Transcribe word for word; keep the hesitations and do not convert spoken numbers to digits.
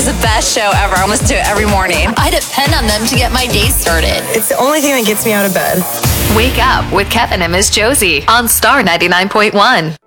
is the best show ever. I listen to it every morning. I depend on them to get my day started. It's the only thing that gets me out of bed. Wake up with Kevin and Miss Josie on Star ninety-nine point one.